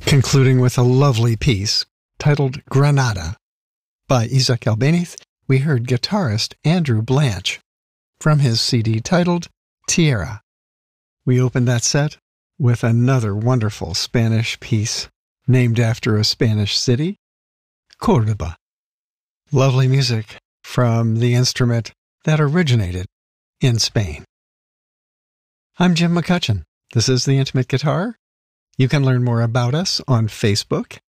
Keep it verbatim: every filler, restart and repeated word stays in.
Concluding with a lovely piece titled Granada by Isaac Albéniz, we heard guitarist Andrew Blanche from his C D titled Tierra. We opened that set with another wonderful Spanish piece named after a Spanish city, Córdoba. Lovely music from the instrument that originated in Spain. I'm Jim McCutcheon. This is The Intimate Guitar. You can learn more about us on Facebook